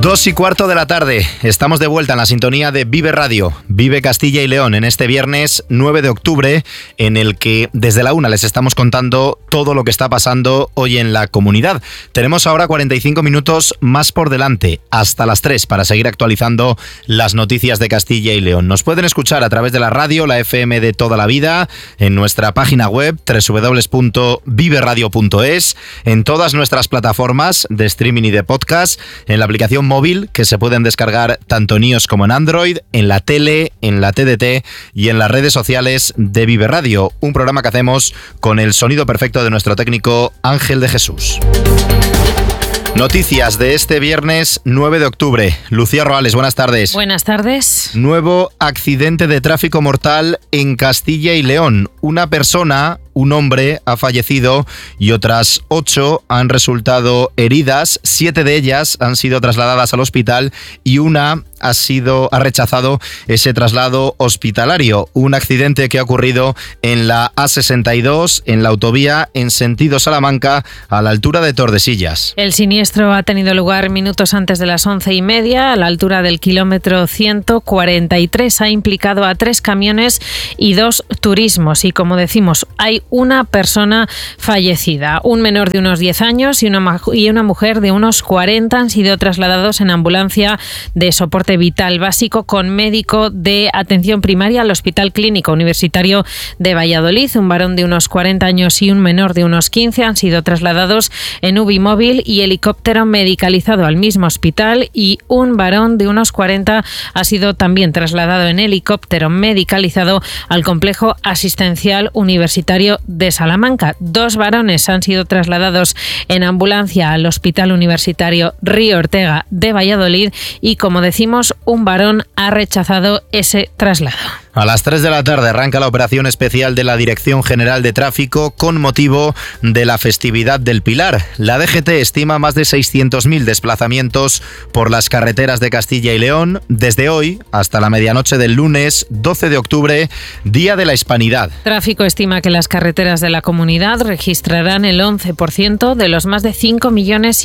2:15 de la tarde. Estamos de vuelta en la sintonía de Vive Radio, Vive Castilla y León, en este viernes 9 de octubre, en el que desde la 1 les estamos contando todo lo que está pasando hoy en la comunidad. Tenemos ahora 45 minutos más por delante, hasta las 3, para seguir actualizando las noticias de Castilla y León. Nos pueden escuchar a través de la radio, la FM de toda la vida, en nuestra página web www.viveradio.es, en todas nuestras plataformas de streaming y de podcast, en la aplicación móvil que se pueden descargar tanto en iOS como en Android, en la tele, en la TDT y en las redes sociales de Vive Radio, un programa que hacemos con el sonido perfecto de nuestro técnico Ángel de Jesús. Noticias de este viernes 9 de octubre. Lucía Roales, buenas tardes. Buenas tardes. Nuevo accidente de tráfico mortal en Castilla y León. Una persona, un hombre, ha fallecido y otras 8 han resultado heridas. 7 de ellas han sido trasladadas al hospital y una ha rechazado ese traslado hospitalario. Un accidente que ha ocurrido en la A62, en la autovía en sentido Salamanca, a la altura de Tordesillas. El siniestro ha tenido lugar minutos antes de las 11:30, a la altura del kilómetro 143. Ha implicado a 3 camiones y 2 turismos. Y como decimos, hay una persona fallecida. Un menor de unos 10 años y una mujer de unos 40 han sido trasladados en ambulancia de soporte vital básico con médico de atención primaria al Hospital Clínico Universitario de Valladolid. Un varón de unos 40 años y un menor de unos 15 han sido trasladados en UBI móvil y helicóptero medicalizado al mismo hospital, y un varón de unos 40 ha sido también trasladado en helicóptero medicalizado al Complejo Asistencial Universitario de Salamanca. 2 varones han sido trasladados en ambulancia al Hospital Universitario Río Ortega de Valladolid y, como decimos, un varón ha rechazado ese traslado. A las 3 de la tarde arranca la operación especial de la Dirección General de Tráfico con motivo de la festividad del Pilar. La DGT estima más de 600.000 desplazamientos por las carreteras de Castilla y León desde hoy hasta la medianoche del lunes 12 de octubre, Día de la Hispanidad. Tráfico estima que las carreteras de la comunidad registrarán el 11% de los más de 5,5 millones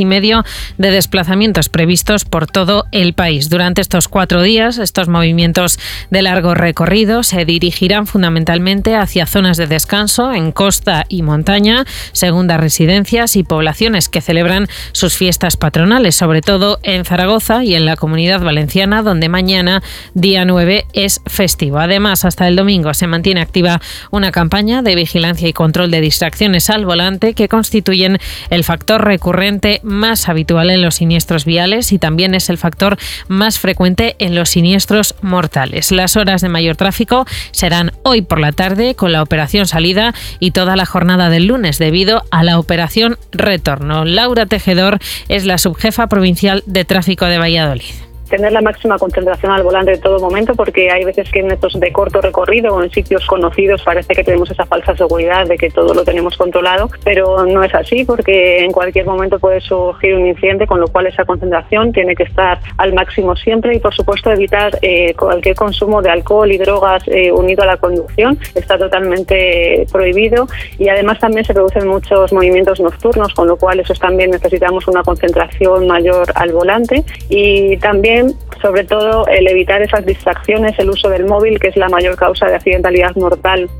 de desplazamientos previstos por todo el país. Durante estos 4 días, estos movimientos de largo recorrido se dirigirán fundamentalmente hacia zonas de descanso en costa y montaña, segundas residencias y poblaciones que celebran sus fiestas patronales, sobre todo en Zaragoza y en la Comunidad Valenciana, donde mañana, día 9, es festivo. Además, hasta el domingo se mantiene activa una campaña de vigilancia y control de distracciones al volante que constituyen el factor recurrente más habitual en los siniestros viales y también es el factor más frecuente en los siniestros mortales. Las horas de mayor tráfico serán hoy por la tarde con la operación salida y toda la jornada del lunes debido a la operación retorno. Laura Tejedor es la subjefa provincial de tráfico de Valladolid. Tener la máxima concentración al volante en todo momento, porque hay veces que en estos de corto recorrido o en sitios conocidos parece que tenemos esa falsa seguridad de que todo lo tenemos controlado, pero no es así, porque en cualquier momento puede surgir un incidente, con lo cual esa concentración tiene que estar al máximo siempre y, por supuesto, evitar cualquier consumo de alcohol y drogas unido a la conducción. Está totalmente prohibido y además también se producen muchos movimientos nocturnos, con lo cual eso también necesitamos una concentración mayor al volante y también, sobre todo, el evitar esas distracciones, el uso del móvil, que es la mayor causa de accidentalidad mortal.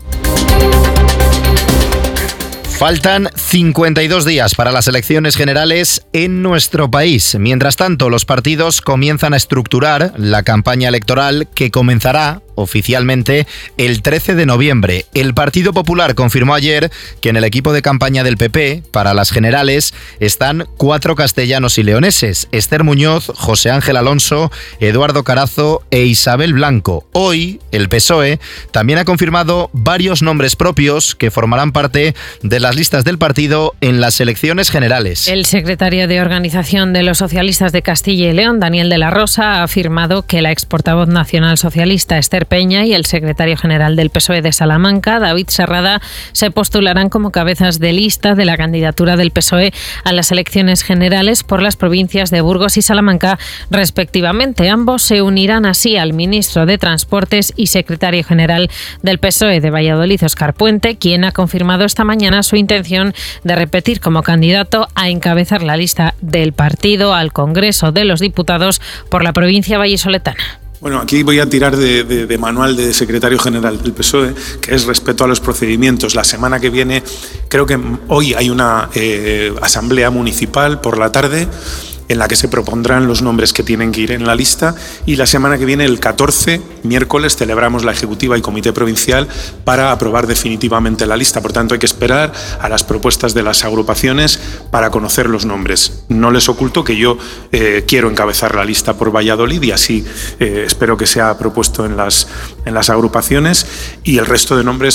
Faltan 52 días para las elecciones generales en nuestro país. Mientras tanto, los partidos comienzan a estructurar la campaña electoral que comenzará oficialmente el 13 de noviembre. El Partido Popular confirmó ayer que en el equipo de campaña del PP para las generales están 4 castellanos y leoneses: Esther Muñoz, José Ángel Alonso, Eduardo Carazo e Isabel Blanco. Hoy, el PSOE también ha confirmado varios nombres propios que formarán parte de las listas del partido en las elecciones generales. El secretario de Organización de los Socialistas de Castilla y León, Daniel de la Rosa, ha afirmado que la exportavoz nacional socialista, Esther Javier Peña y el secretario general del PSOE de Salamanca, David Serrada, se postularán como cabezas de lista de la candidatura del PSOE a las elecciones generales por las provincias de Burgos y Salamanca, respectivamente. Ambos se unirán así al ministro de Transportes y secretario general del PSOE de Valladolid, Óscar Puente, quien ha confirmado esta mañana su intención de repetir como candidato a encabezar la lista del partido al Congreso de los Diputados por la provincia vallisoletana. Bueno, aquí voy a tirar de manual de secretario general del PSOE, que es respeto a los procedimientos. La semana que viene, creo que hoy hay una asamblea municipal por la tarde en la que se propondrán los nombres que tienen que ir en la lista, y la semana que viene, el 14, miércoles, celebramos la Ejecutiva y Comité Provincial para aprobar definitivamente la lista. Por tanto, hay que esperar a las propuestas de las agrupaciones para conocer los nombres. No les oculto que yo quiero encabezar la lista por Valladolid, y así espero que sea propuesto en las agrupaciones, y el resto de nombres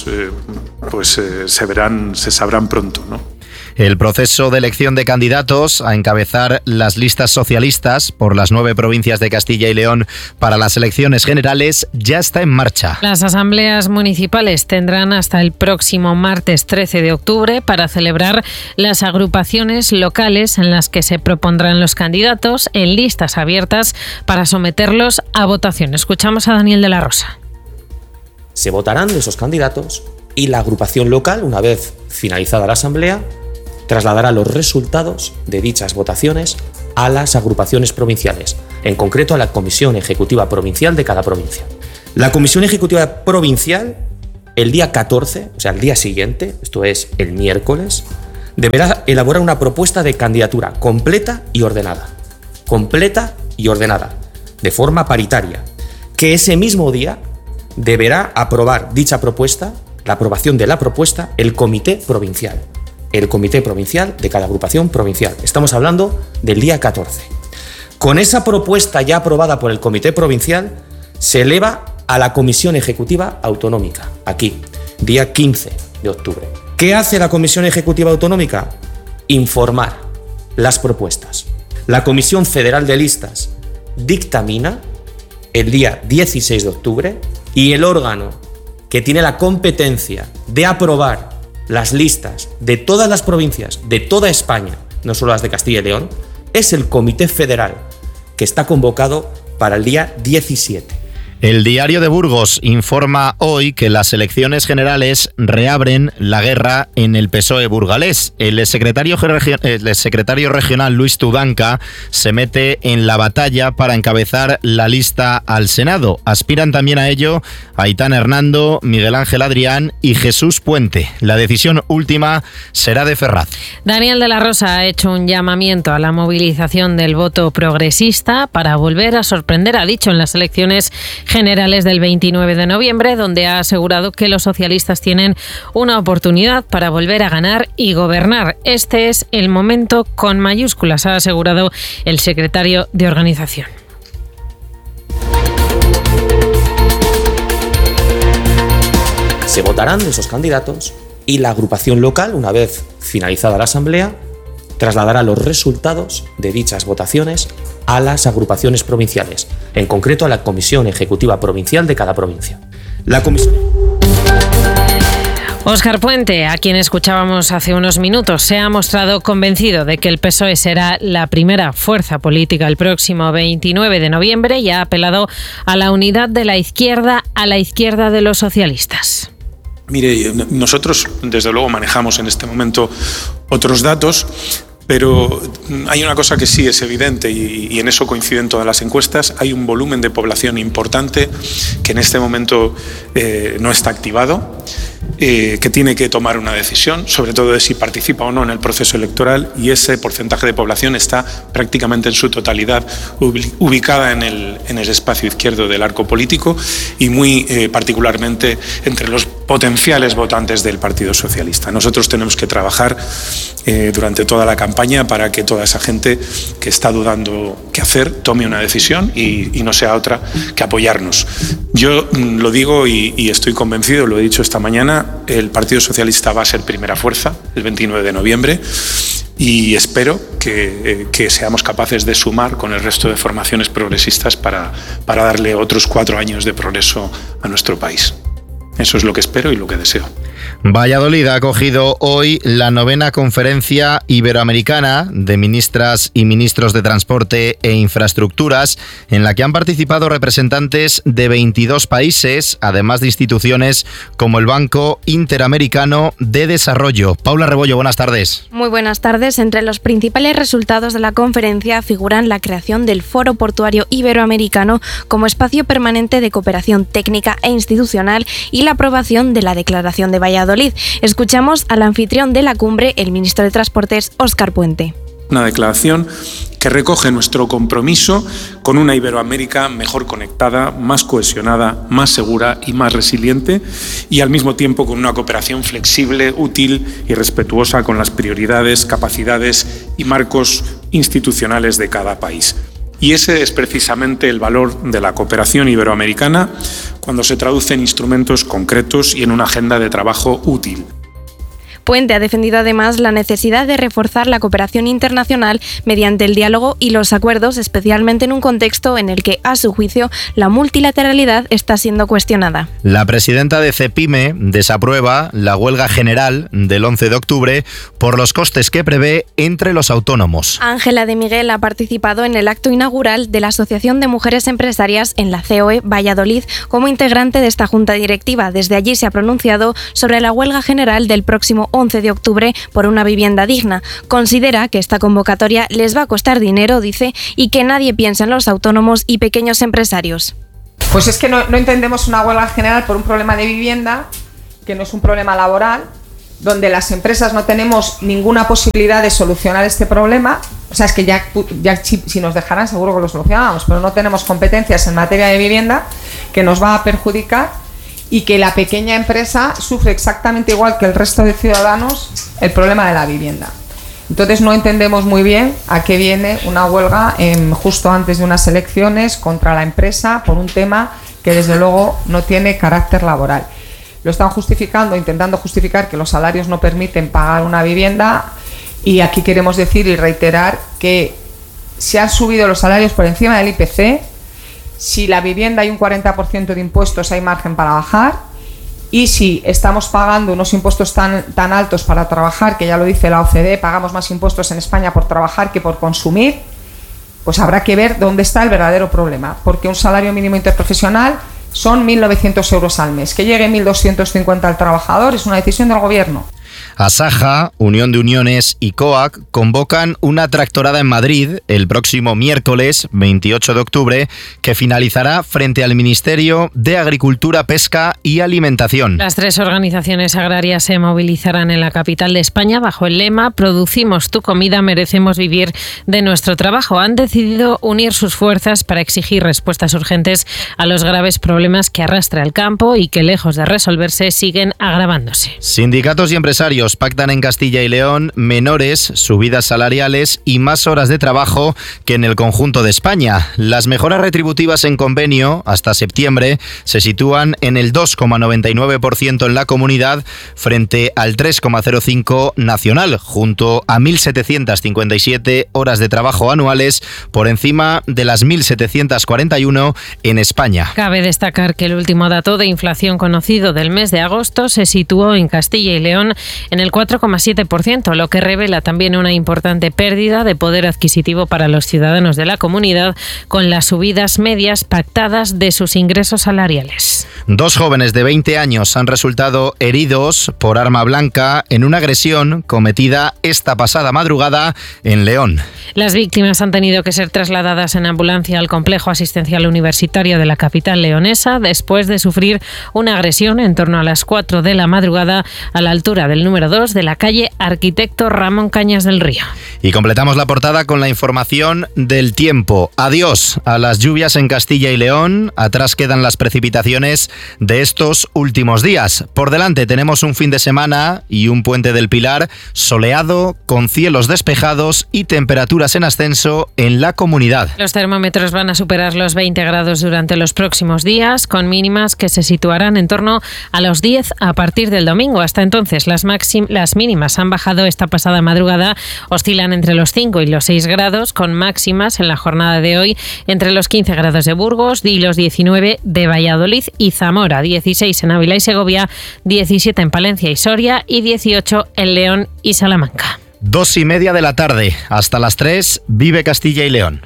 se sabrán pronto, ¿no? El proceso de elección de candidatos a encabezar las listas socialistas por las 9 provincias de Castilla y León para las elecciones generales ya está en marcha. Las asambleas municipales tendrán hasta el próximo martes 13 de octubre para celebrar las agrupaciones locales en las que se propondrán los candidatos en listas abiertas para someterlos a votación. Escuchamos a Daniel de la Rosa. Se votarán esos candidatos y la agrupación local, una vez finalizada la asamblea, trasladará los resultados de dichas votaciones a las agrupaciones provinciales, en concreto a la Comisión Ejecutiva Provincial de cada provincia. La Comisión Ejecutiva Provincial, el día 14, o sea, el día siguiente, esto es el miércoles, deberá elaborar una propuesta de candidatura completa y ordenada, de forma paritaria, que ese mismo día deberá aprobar dicha propuesta, la aprobación de la propuesta, el comité provincial de cada agrupación provincial. Estamos hablando del día 14. Con esa propuesta ya aprobada por el comité provincial, se eleva a la Comisión Ejecutiva Autonómica, aquí, día 15 de octubre. ¿Qué hace la Comisión Ejecutiva Autonómica? Informar las propuestas. La Comisión Federal de Listas dictamina el día 16 de octubre, y el órgano que tiene la competencia de aprobar las listas de todas las provincias de toda España, no solo las de Castilla y León, es el Comité Federal, que está convocado para el día 17. El Diario de Burgos informa hoy que las elecciones generales reabren la guerra en el PSOE burgalés. El secretario regional Luis Tudanca se mete en la batalla para encabezar la lista al Senado. Aspiran también a ello Aitana Hernando, Miguel Ángel Adrián y Jesús Puente. La decisión última será de Ferraz. Daniel de la Rosa ha hecho un llamamiento a la movilización del voto progresista para volver a sorprender, ha dicho, en las elecciones generales del 29 de noviembre, donde ha asegurado que los socialistas tienen una oportunidad para volver a ganar y gobernar. Este es el momento con mayúsculas, ha asegurado el secretario de organización. Se votarán esos candidatos y la agrupación local, una vez finalizada la asamblea, trasladará los resultados de dichas votaciones a las agrupaciones provinciales, en concreto a la Comisión Ejecutiva Provincial de cada provincia. La comisión... Óscar Puente, a quien escuchábamos hace unos minutos, se ha mostrado convencido de que el PSOE será la primera fuerza política el próximo 29 de noviembre y ha apelado a la unidad de la izquierda, a la izquierda de los socialistas. Mire, nosotros desde luego manejamos en este momento otros datos, pero hay una cosa que sí es evidente y en eso coinciden todas las encuestas. Hay un volumen de población importante que en este momento no está activado, que tiene que tomar una decisión, sobre todo de si participa o no en el proceso electoral, y ese porcentaje de población está prácticamente en su totalidad ubicada en el espacio izquierdo del arco político y muy particularmente entre los potenciales votantes del Partido Socialista. Nosotros tenemos que trabajar durante toda la campaña para que toda esa gente que está dudando qué hacer tome una decisión y no sea otra que apoyarnos. Yo lo digo y estoy convencido, lo he dicho esta mañana, el Partido Socialista va a ser primera fuerza el 29 de noviembre y espero que seamos capaces de sumar con el resto de formaciones progresistas para darle otros 4 años de progreso a nuestro país. Eso es lo que espero y lo que deseo. Valladolid ha acogido hoy la 9ª Conferencia Iberoamericana de Ministras y Ministros de Transporte e Infraestructuras, en la que han participado representantes de 22 países, además de instituciones como el Banco Interamericano de Desarrollo. Paula Rebollo, buenas tardes. Muy buenas tardes. Entre los principales resultados de la conferencia figuran la creación del Foro Portuario Iberoamericano como espacio permanente de cooperación técnica e institucional y la aprobación de la Declaración de Valladolid. Escuchamos al anfitrión de la cumbre, el ministro de Transportes, Óscar Puente. Una declaración que recoge nuestro compromiso con una Iberoamérica mejor conectada, más cohesionada, más segura y más resiliente, y al mismo tiempo con una cooperación flexible, útil y respetuosa con las prioridades, capacidades y marcos institucionales de cada país. Y ese es precisamente el valor de la cooperación iberoamericana cuando se traduce en instrumentos concretos y en una agenda de trabajo útil. Puente ha defendido además la necesidad de reforzar la cooperación internacional mediante el diálogo y los acuerdos, especialmente en un contexto en el que, a su juicio, la multilateralidad está siendo cuestionada. La presidenta de CEPIME desaprueba la huelga general del 11 de octubre por los costes que prevé entre los autónomos. Ángela de Miguel ha participado en el acto inaugural de la Asociación de Mujeres Empresarias en la COE Valladolid como integrante de esta junta directiva. Desde allí se ha pronunciado sobre la huelga general del próximo 11 de octubre por una vivienda digna. Considera que esta convocatoria les va a costar dinero, dice, y que nadie piensa en los autónomos y pequeños empresarios. Pues es que no entendemos una huelga general por un problema de vivienda, que no es un problema laboral, donde las empresas no tenemos ninguna posibilidad de solucionar este problema. O sea, es que ya si nos dejaran seguro que lo solucionábamos, pero no tenemos competencias en materia de vivienda, que nos va a perjudicar, y que la pequeña empresa sufre exactamente igual que el resto de ciudadanos el problema de la vivienda. Entonces no entendemos muy bien a qué viene una huelga justo antes de unas elecciones contra la empresa por un tema que desde luego no tiene carácter laboral. Lo están justificando, intentando justificar que los salarios no permiten pagar una vivienda, y aquí queremos decir y reiterar que se han subido los salarios por encima del IPC. Si la vivienda hay un 40% de impuestos, hay margen para bajar, y si estamos pagando unos impuestos tan altos para trabajar, que ya lo dice la OCDE, pagamos más impuestos en España por trabajar que por consumir, pues habrá que ver dónde está el verdadero problema, porque un salario mínimo interprofesional son 1.900 euros al mes. Que llegue 1.250 al trabajador es una decisión del gobierno. Asaja, Unión de Uniones y COAC convocan una tractorada en Madrid el próximo miércoles 28 de octubre que finalizará frente al Ministerio de Agricultura, Pesca y Alimentación. Las 3 organizaciones agrarias se movilizarán en la capital de España bajo el lema "Producimos tu comida, merecemos vivir de nuestro trabajo". Han decidido unir sus fuerzas para exigir respuestas urgentes a los graves problemas que arrastra el campo y que, lejos de resolverse, siguen agravándose. Sindicatos y empresarios pactan en Castilla y León menores subidas salariales y más horas de trabajo que en el conjunto de España. Las mejoras retributivas en convenio hasta septiembre se sitúan en el 2,99% en la comunidad frente al 3,05% nacional, junto a 1.757 horas de trabajo anuales por encima de las 1.741 en España. Cabe destacar que el último dato de inflación conocido del mes de agosto se situó en Castilla y León en el 4,7%, lo que revela también una importante pérdida de poder adquisitivo para los ciudadanos de la comunidad, con las subidas medias pactadas de sus ingresos salariales. 2 jóvenes de 20 años han resultado heridos por arma blanca en una agresión cometida esta pasada madrugada en León. Las víctimas han tenido que ser trasladadas en ambulancia al complejo asistencial universitario de la capital leonesa después de sufrir una agresión en torno a las 4 de la madrugada a la altura del número número 2 de la calle Arquitecto Ramón Cañas del Río. Y completamos la portada con la información del tiempo. Adiós a las lluvias en Castilla y León. Atrás quedan las precipitaciones de estos últimos días. Por delante tenemos un fin de semana y un puente del Pilar soleado, con cielos despejados y temperaturas en ascenso en la comunidad. Los termómetros van a superar los 20 grados durante los próximos días, con mínimas que se situarán en torno a los 10 a partir del domingo. Hasta entonces, las mínimas han bajado esta pasada madrugada, oscilan entre los 5 y los 6 grados, con máximas en la jornada de hoy entre los 15 grados de Burgos y los 19 de Valladolid y Zamora, 16 en Ávila y Segovia, 17 en Palencia y Soria y 18 en León y Salamanca. 2:30 de la tarde, hasta las 3, vive Castilla y León.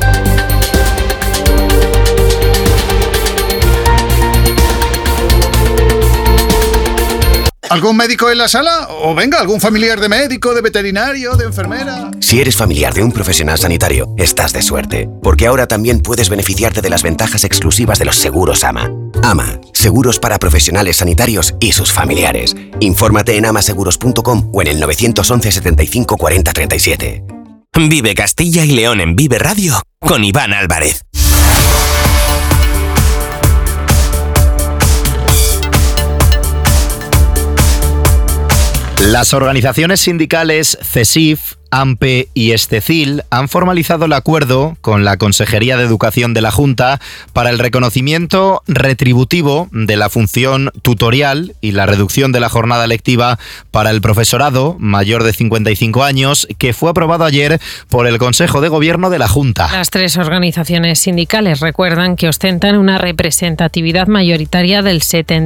¿Algún médico en la sala? O venga, algún familiar de médico, de veterinario, de enfermera. Si eres familiar de un profesional sanitario, estás de suerte, porque ahora también puedes beneficiarte de las ventajas exclusivas de los seguros AMA. AMA, seguros para profesionales sanitarios y sus familiares. Infórmate en amaseguros.com o en el 911 75 40 37. Vive Castilla y León en Vive Radio con Iván Álvarez. Las organizaciones sindicales CESIF, AMPE y Estecil han formalizado el acuerdo con la Consejería de Educación de la Junta para el reconocimiento retributivo de la función tutorial y la reducción de la jornada lectiva para el profesorado mayor de 55 años, que fue aprobado ayer por el Consejo de Gobierno de la Junta. Las tres organizaciones sindicales recuerdan que ostentan una representatividad mayoritaria del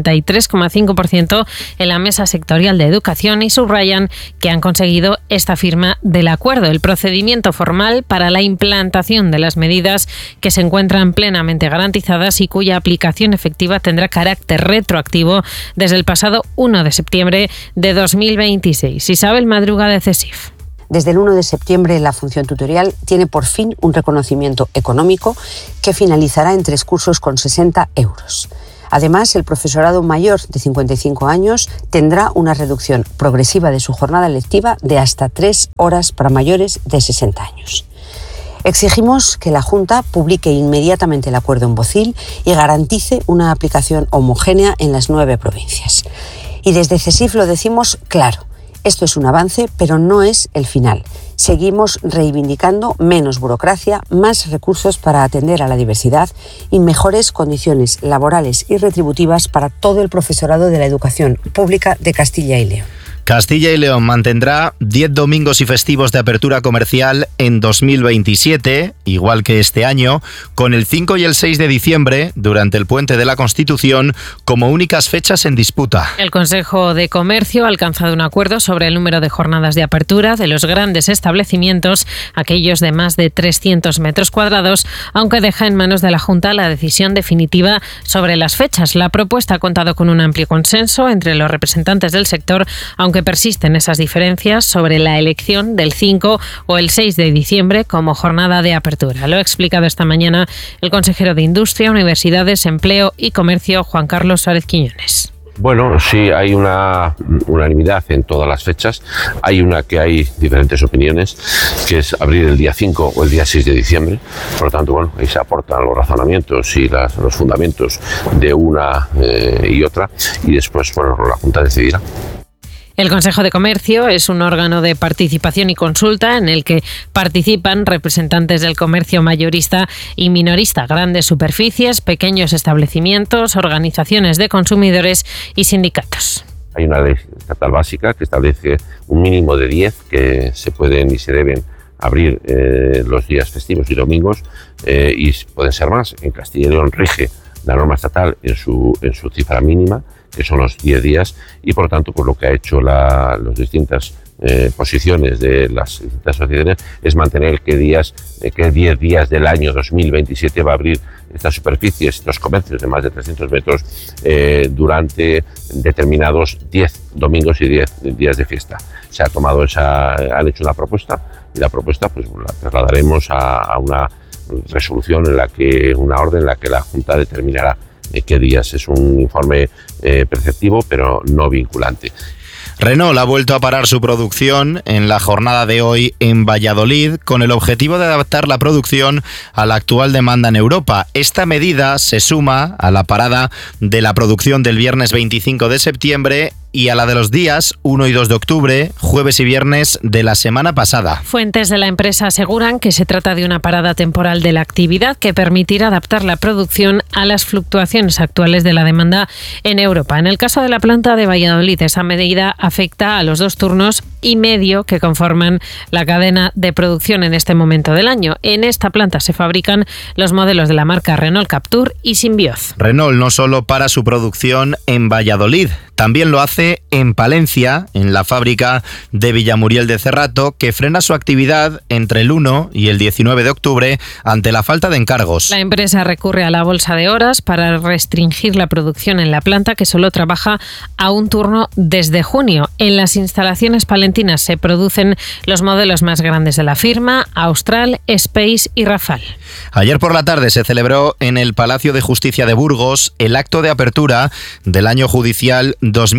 73,5% en la mesa sectorial de educación y subrayan que han conseguido esta firma del acuerdo, el procedimiento formal para la implantación de las medidas que se encuentran plenamente garantizadas y cuya aplicación efectiva tendrá carácter retroactivo desde el pasado 1 de septiembre de 2026. Isabel Madruga, de CESIF. Desde el 1 de septiembre, la función tutorial tiene por fin un reconocimiento económico que finalizará en 3 cursos con 60 euros. Además, el profesorado mayor de 55 años tendrá una reducción progresiva de su jornada lectiva de hasta 3 horas para mayores de 60 años. Exigimos que la Junta publique inmediatamente el acuerdo en Bocil y garantice una aplicación homogénea en las 9 provincias. Y desde CESIF lo decimos claro. Esto es un avance, pero no es el final. Seguimos reivindicando menos burocracia, más recursos para atender a la diversidad y mejores condiciones laborales y retributivas para todo el profesorado de la educación pública de Castilla y León. Castilla y León mantendrá 10 domingos y festivos de apertura comercial en 2027, igual que este año, con el 5 y el 6 de diciembre, durante el Puente de la Constitución, como únicas fechas en disputa. El Consejo de Comercio ha alcanzado un acuerdo sobre el número de jornadas de apertura de los grandes establecimientos, aquellos de más de 300 metros cuadrados, aunque deja en manos de la Junta la decisión definitiva sobre las fechas. La propuesta ha contado con un amplio consenso entre los representantes del sector, aunque persisten esas diferencias sobre la elección del 5 o el 6 de diciembre como jornada de apertura. Lo ha explicado esta mañana el consejero de Industria, Universidades, Empleo y Comercio, Juan Carlos Suárez Quiñones. Bueno, sí hay una unanimidad en todas las fechas. Hay una que hay diferentes opiniones, que es abrir el día 5 o el día 6 de diciembre. Por lo tanto, bueno, ahí se aportan los razonamientos y los fundamentos de una y otra. Y después, bueno, la Junta decidirá. El Consejo de Comercio es un órgano de participación y consulta en el que participan representantes del comercio mayorista y minorista, grandes superficies, pequeños establecimientos, organizaciones de consumidores y sindicatos. Hay una ley estatal básica que establece un mínimo de 10 que se pueden y se deben abrir los días festivos y domingos y pueden ser más. En Castilla y León rige la norma estatal en su cifra mínima, que son los 10 días, y por lo tanto, pues lo que ha hecho las distintas posiciones de las distintas asociaciones es mantener que 10 días del año 2027 va a abrir estas superficies, estos comercios de más de 300 metros durante determinados 10 domingos y 10 días de fiesta. Se ha tomado han hecho una propuesta, y la propuesta pues la trasladaremos a una resolución una orden en la que la Junta determinará qué días. Es un informe preceptivo, pero no vinculante. Renault ha vuelto a parar su producción en la jornada de hoy en Valladolid con el objetivo de adaptar la producción a la actual demanda en Europa. Esta medida se suma a la parada de la producción del viernes 25 de septiembre y a la de los días 1 y 2 de octubre, jueves y viernes de la semana pasada. Fuentes de la empresa aseguran que se trata de una parada temporal de la actividad que permitirá adaptar la producción a las fluctuaciones actuales de la demanda en Europa. En el caso de la planta de Valladolid, esa medida afecta a los 2 turnos y medio que conforman la cadena de producción en este momento del año. En esta planta se fabrican los modelos de la marca Renault Captur y Symbioz. Renault no solo para su producción en Valladolid, también lo hace en Palencia, en la fábrica de Villamuriel de Cerrato, que frena su actividad entre el 1 y el 19 de octubre ante la falta de encargos. La empresa recurre a la bolsa de horas para restringir la producción en la planta, que solo trabaja a un turno desde junio. En las instalaciones palentinas se producen los modelos más grandes de la firma, Austral, Space y Rafale. Ayer por la tarde se celebró en el Palacio de Justicia de Burgos el acto de apertura del año judicial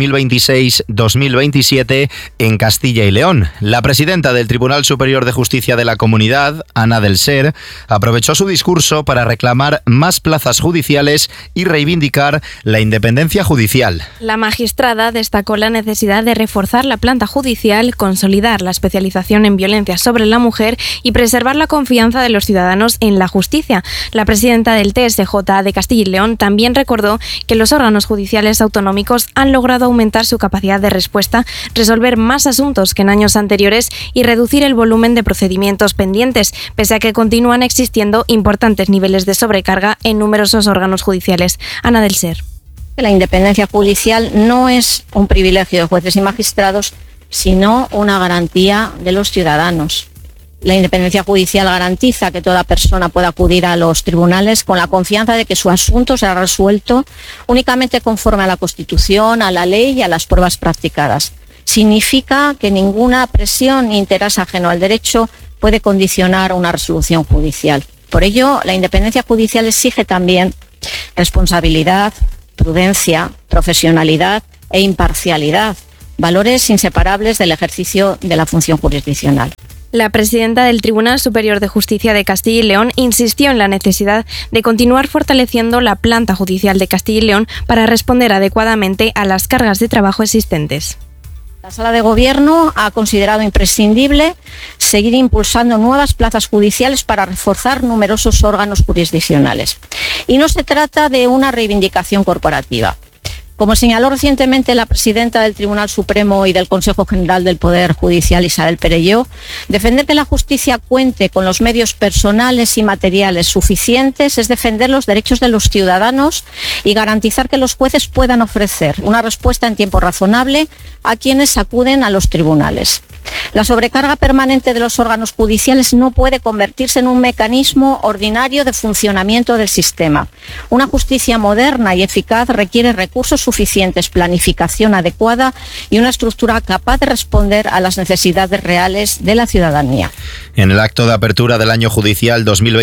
2026-2027 en Castilla y León. La presidenta del Tribunal Superior de Justicia de la Comunidad, Ana del Ser, aprovechó su discurso para reclamar más plazas judiciales y reivindicar la independencia judicial. La magistrada destacó la necesidad de reforzar la planta judicial, consolidar la especialización en violencia sobre la mujer y preservar la confianza de los ciudadanos en la justicia. La presidenta del TSJ de Castilla y León también recordó que los órganos judiciales autonómicos han logrado aumentar su capacidad de respuesta, resolver más asuntos que en años anteriores y reducir el volumen de procedimientos pendientes, pese a que continúan existiendo importantes niveles de sobrecarga en numerosos órganos judiciales. Ana del Ser. La independencia judicial no es un privilegio de jueces y magistrados, sino una garantía de los ciudadanos. La independencia judicial garantiza que toda persona pueda acudir a los tribunales con la confianza de que su asunto será resuelto únicamente conforme a la Constitución, a la ley y a las pruebas practicadas. Significa que ninguna presión ni interés ajeno al derecho puede condicionar una resolución judicial. Por ello, la independencia judicial exige también responsabilidad, prudencia, profesionalidad e imparcialidad, valores inseparables del ejercicio de la función jurisdiccional. La presidenta del Tribunal Superior de Justicia de Castilla y León insistió en la necesidad de continuar fortaleciendo la planta judicial de Castilla y León para responder adecuadamente a las cargas de trabajo existentes. La Sala de Gobierno ha considerado imprescindible seguir impulsando nuevas plazas judiciales para reforzar numerosos órganos jurisdiccionales. Y no se trata de una reivindicación corporativa. Como señaló recientemente la presidenta del Tribunal Supremo y del Consejo General del Poder Judicial, Isabel Perelló, defender que la justicia cuente con los medios personales y materiales suficientes es defender los derechos de los ciudadanos y garantizar que los jueces puedan ofrecer una respuesta en tiempo razonable a quienes acuden a los tribunales. La sobrecarga permanente de los órganos judiciales no puede convertirse en un mecanismo ordinario de funcionamiento del sistema. Una justicia moderna y eficaz requiere recursos suficientes, planificación adecuada y una estructura capaz de responder a las necesidades reales de la ciudadanía. En el acto de apertura del año judicial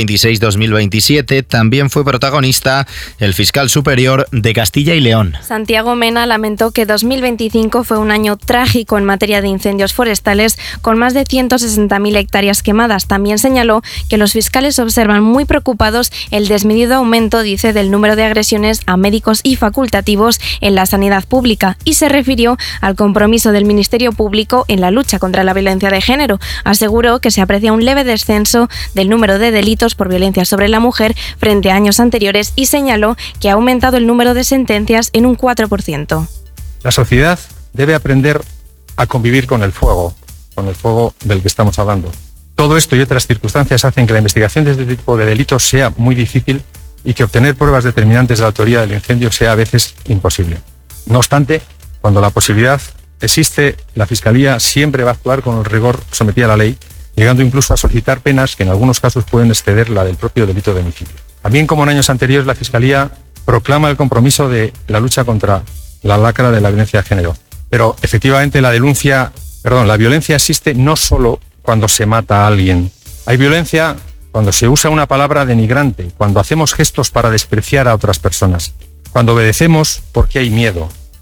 2026-2027 también fue protagonista el fiscal superior de Castilla y León. Santiago Mena lamentó que 2025 fue un año trágico en materia de incendios forestales, con más de 160.000 hectáreas quemadas. También señaló que los fiscales observan muy preocupados el desmedido aumento, dice, del número de agresiones a médicos y facultativos en la sanidad pública y se refirió al compromiso del Ministerio Público en la lucha contra la violencia de género. Aseguró que se aprecia un leve descenso del número de delitos por violencia sobre la mujer frente a años anteriores y señaló que ha aumentado el número de sentencias en un 4%. La sociedad debe aprender a convivir con el fuego del que estamos hablando. Todo esto y otras circunstancias hacen que la investigación de este tipo de delitos sea muy difícil y que obtener pruebas determinantes de la autoría del incendio sea a veces imposible. No obstante, cuando la posibilidad existe, la Fiscalía siempre va a actuar con el rigor sometido a la ley, llegando incluso a solicitar penas que en algunos casos pueden exceder la del propio delito de homicidio. También, como en años anteriores, la Fiscalía proclama el compromiso de la lucha contra la lacra de la violencia de género. Pero efectivamente la violencia existe no solo cuando se mata a alguien. Hay violencia cuando se usa una palabra denigrante, cuando hacemos gestos para despreciar a otras personas, cuando obedecemos porque hay miedo,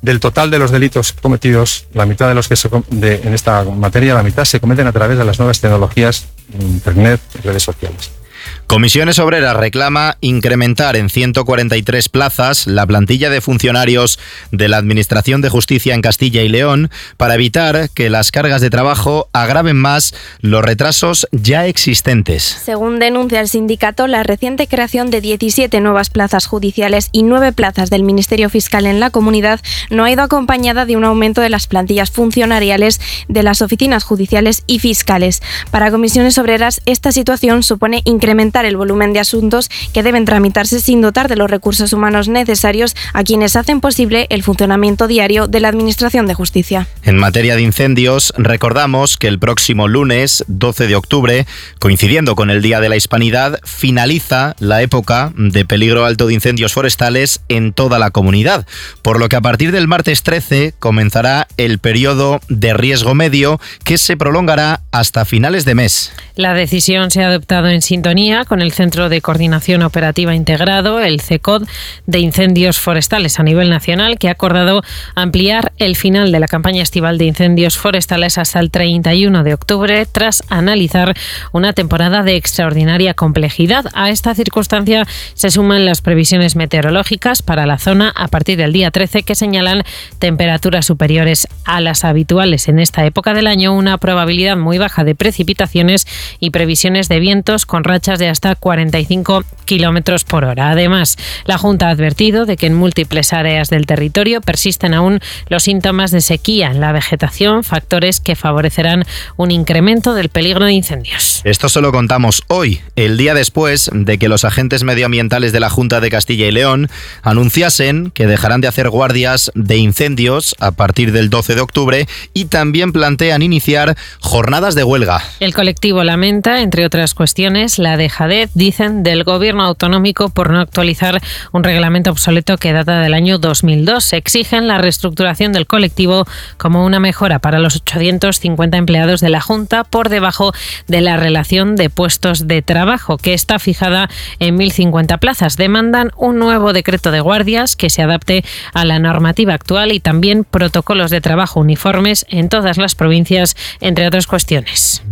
Del total de los delitos cometidos, la mitad de los que en esta materia, la mitad se cometen a través de las nuevas tecnologías, Internet y redes sociales. Comisiones Obreras reclama incrementar en 143 plazas la plantilla de funcionarios de la Administración de Justicia en Castilla y León para evitar que las cargas de trabajo agraven más los retrasos ya existentes. Según denuncia el sindicato, la reciente creación de 17 nuevas plazas judiciales y 9 plazas del Ministerio Fiscal en la comunidad no ha ido acompañada de un aumento de las plantillas funcionariales de las oficinas judiciales y fiscales. Para Comisiones Obreras, esta situación supone incrementar el volumen de asuntos que deben tramitarse sin dotar de los recursos humanos necesarios a quienes hacen posible el funcionamiento diario de la Administración de Justicia. En materia de incendios, recordamos que el próximo lunes, 12 de octubre, coincidiendo con el Día de la Hispanidad, finaliza la época de peligro alto de incendios forestales en toda la comunidad, por lo que a partir del martes 13 comenzará el periodo de riesgo medio que se prolongará hasta finales de mes. La decisión se ha adoptado en sintonía con el Centro de Coordinación Operativa Integrado, el CECOD, de incendios forestales a nivel nacional, que ha acordado ampliar el final de la campaña estival de incendios forestales hasta el 31 de octubre, tras analizar una temporada de extraordinaria complejidad. A esta circunstancia se suman las previsiones meteorológicas para la zona a partir del día 13, que señalan temperaturas superiores a las habituales en esta época del año, una probabilidad muy baja de precipitaciones y previsiones de vientos con rachas de hasta 45 kilómetros por hora. Además, la Junta ha advertido de que en múltiples áreas del territorio persisten aún los síntomas de sequía en la vegetación, factores que favorecerán un incremento del peligro de incendios. Esto se lo contamos hoy, el día después de que los agentes medioambientales de la Junta de Castilla y León anunciasen que dejarán de hacer guardias de incendios a partir del 12 de octubre y también plantean iniciar jornadas de huelga. El colectivo lamenta, entre otras cuestiones, la dejadez, dicen, del gobierno autonómico por no actualizar un reglamento obsoleto que data del año 2002. Exigen la reestructuración del colectivo como una mejora para los 850 empleados de la Junta, por debajo de la relación de puestos de trabajo, que está fijada en 1.050 plazas. Demandan un nuevo decreto de guardias que se adapte a la normativa actual y también protocolos de trabajo uniformes en todas las provincias, entre otras cuestiones.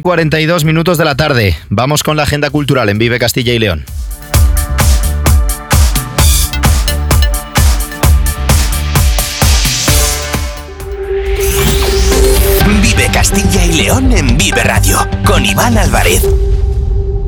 2:42 de la tarde. Vamos con la agenda cultural en Vive Castilla y León. Vive Castilla y León en Vive Radio, con Iván Álvarez.